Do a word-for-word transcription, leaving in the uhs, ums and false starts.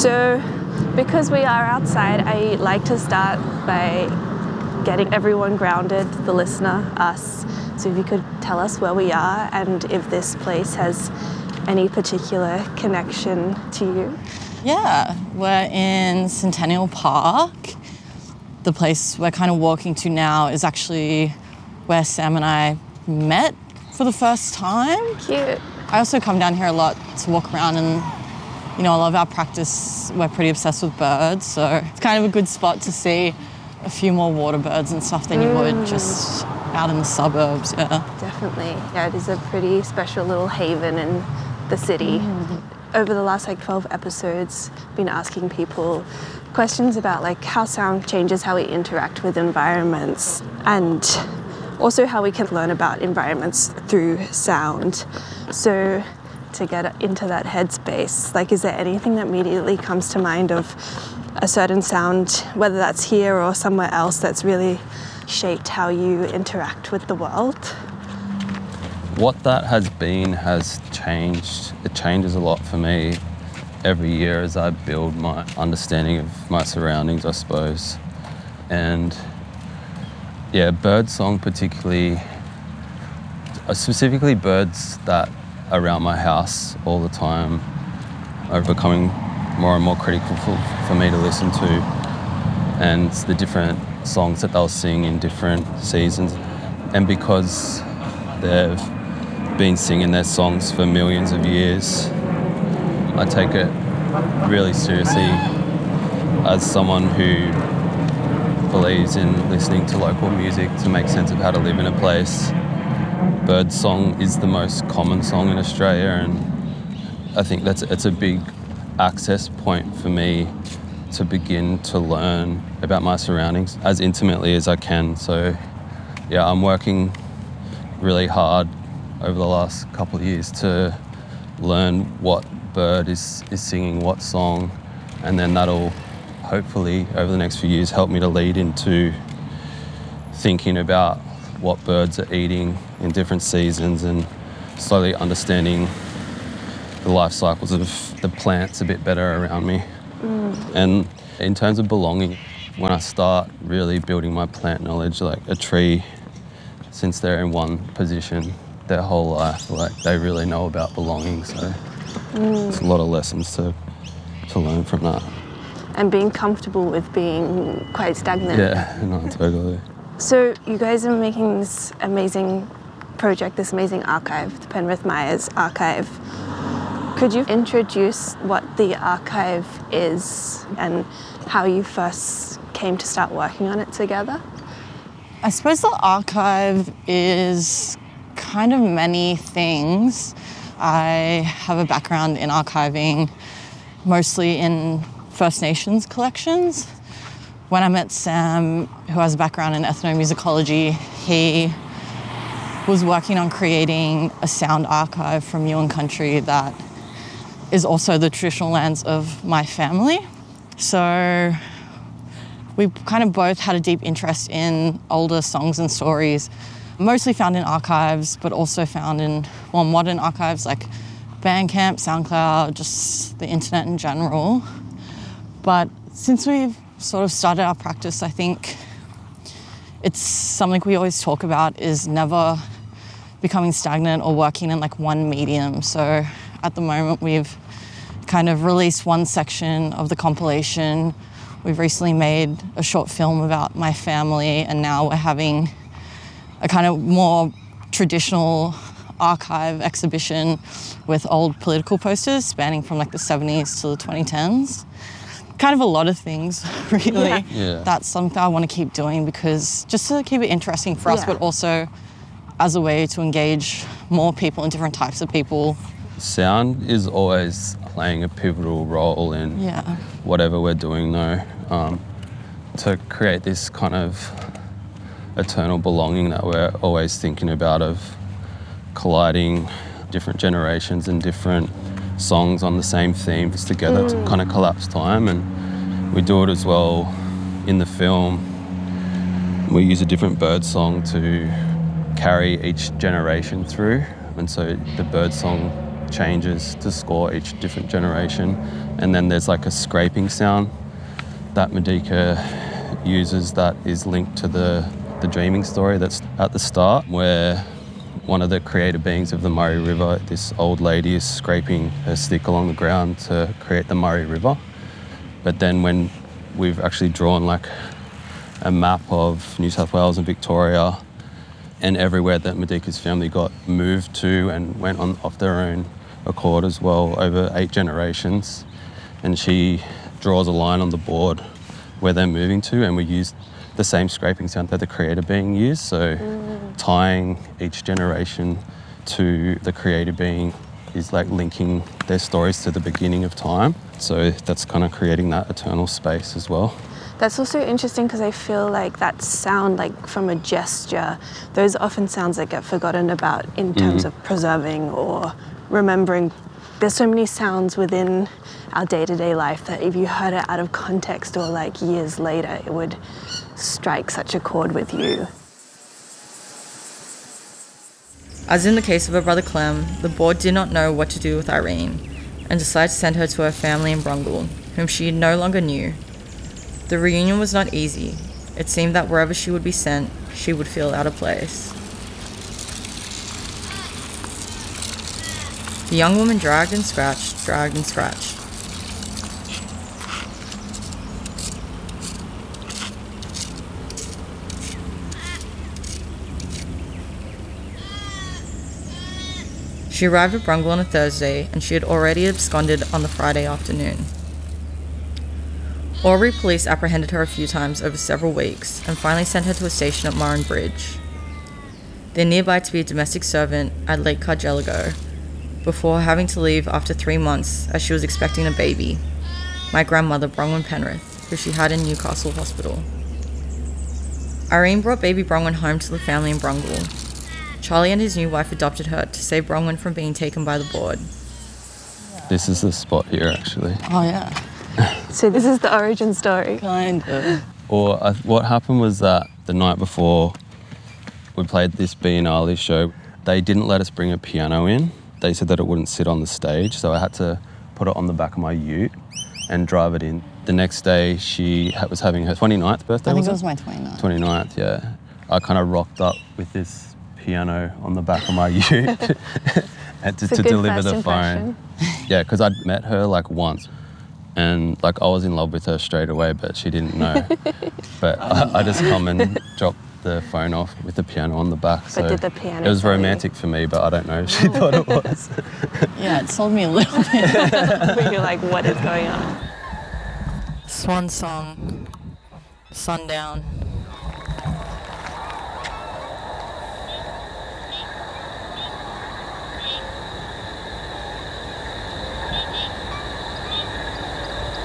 So, because we are outside, I like to start by getting everyone grounded, the listener, us. So if you could tell us where we are and if this place has any particular connection to you. Yeah, we're in Centennial Park. The place we're kind of walking to now is actually where Sam and I met for the first time. Cute. I also come down here a lot to walk around and, you know, I love our practice. We're pretty obsessed with birds, so it's kind of a good spot to see a few more water birds and stuff than you Mm. would just out in the suburbs, yeah. Definitely. Yeah, it is a pretty special little haven in the city. Mm. Over the last like twelve episodes, been asking people questions about like how sound changes how we interact with environments and also how we can learn about environments through sound. So to get into that headspace, like is there anything that immediately comes to mind of a certain sound, whether that's here or somewhere else, that's really shaped how you interact with the world? What that has been has changed. It changes a lot for me every year as I build my understanding of my surroundings, I suppose. And yeah, bird song particularly, uh, specifically birds that are around my house all the time are becoming more and more critical for, for me to listen to, and the different songs that they'll sing in different seasons. And because they've been singing their songs for millions of years, I take it really seriously as someone who believes in listening to local music to make sense of how to live in a place. Bird song is the most common song in Australia, and I think that's it's a big access point for me to begin to learn about my surroundings as intimately as I can. So yeah, I'm working really hard over the last couple of years to learn what bird is, is singing what song, and then that'll hopefully over the next few years help me to lead into thinking about what birds are eating in different seasons and slowly understanding the life cycles of the plants a bit better around me. Mm. And in terms of belonging, when I start really building my plant knowledge, like a tree, since they're in one position their whole life, like they really know about belonging. So mm. it's a lot of lessons to to learn from that. And being comfortable with being quite stagnant. Yeah, no, totally. So you guys are making this amazing project, this amazing archive, the Penrith Myers Archive. Could you introduce what the archive is and how you first came to start working on it together? I suppose the archive is kind of many things. I have a background in archiving, mostly in First Nations collections. When I met Sam, who has a background in ethnomusicology, he was working on creating a sound archive from Yuin country that is also the traditional lands of my family. So we kind of both had a deep interest in older songs and stories, mostly found in archives, but also found in more modern archives like Bandcamp, SoundCloud, just the internet in general. But since we've sort of started our practice, I think it's something we always talk about is never becoming stagnant or working in like one medium. So at the moment we've kind of released one section of the compilation. We've recently made a short film about my family, and now we're having a kind of more traditional archive exhibition with old political posters spanning from like the seventies to the twenty tens. Kind of a lot of things, really. Yeah. Yeah. That's something I want to keep doing because just to keep it interesting for us, Yeah. but also as a way to engage more people and different types of people. Sound is always playing a pivotal role in Yeah. whatever we're doing though. Um, to create this kind of eternal belonging that we're always thinking about, of colliding different generations and different songs on the same themes together mm. to kind of collapse time. And we do it as well in the film. We use a different bird song to carry each generation through, and so the bird song changes to score each different generation. And then there's like a scraping sound that Medika uses that is linked to the, the dreaming story that's at the start, where one of the creative beings of the Murray River, this old lady, is scraping her stick along the ground to create the Murray River. But then when we've actually drawn like a map of New South Wales and Victoria and everywhere that Medika's family got moved to and went on off their own accord as well over eight generations, and she draws a line on the board where they're moving to, and we used the same scraping sound that the creator being used, so mm. tying each generation to the creator being is like linking their stories to the beginning of time, so that's kind of creating that eternal space as well. That's also interesting because I feel like that sound, like from a gesture, those often sounds that get forgotten about in terms mm. of preserving or remembering. There's so many sounds within our day-to-day life that if you heard it out of context or like years later, it would strike such a chord with you. As in the case of her brother Clem, the board did not know what to do with Irene and decided to send her to her family in Brungle, whom she no longer knew. The reunion was not easy. It seemed that wherever she would be sent, she would feel out of place. The young woman dragged and scratched, dragged and scratched. She arrived at Brungle on a Thursday, and she had already absconded on the Friday afternoon. Albury police apprehended her a few times over several weeks and finally sent her to a station at Murrin Bridge. They're nearby to be a domestic servant at Lake Cargelligo, before having to leave after three months as she was expecting a baby, my grandmother Bronwyn Penrith, who she had in Newcastle Hospital. Irene brought baby Bronwyn home to the family in Brungle. Charlie and his new wife adopted her to save Bronwyn from being taken by the board. This is the spot here, actually. Oh, yeah. So this is the origin story. Kind of. Or uh, what happened was that the night before we played this Biennale show, they didn't let us bring a piano in. They said that it wouldn't sit on the stage, so I had to put it on the back of my ute and drive it in. The next day, she was having her twenty-ninth birthday, I think was it was my twenty-ninth. twenty-ninth, yeah. I kind of rocked up with this piano on the back of my ute and to, to deliver the phone. Yeah, because I'd met her like once. And like I was in love with her straight away, but she didn't know. But I, I just come and drop the phone off with the piano on the back. But so did the piano it was tell romantic you? for me, but I don't know if she thought it was. Yeah, it sold me a little bit. But you're like, what is going on? Swan song, sundown.